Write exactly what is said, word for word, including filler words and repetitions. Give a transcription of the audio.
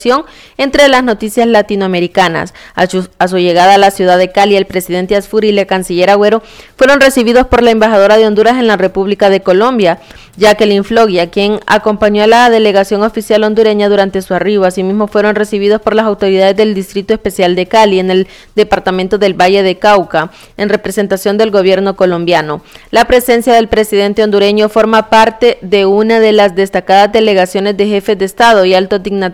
entre las noticias latinoamericanas. A su, a su llegada a la ciudad de Cali, el presidente Asfuri y la canciller Agüero fueron recibidos por la embajadora de Honduras en la República de Colombia, Jacqueline Floggia, quien acompañó a la delegación oficial hondureña durante su arribo. Asimismo, fueron recibidos por las autoridades del Distrito Especial de Cali, en el departamento del Valle de Cauca, en representación del gobierno colombiano. La presencia del presidente hondureño forma parte de una de las destacadas delegaciones de jefes de Estado y altos dignatarios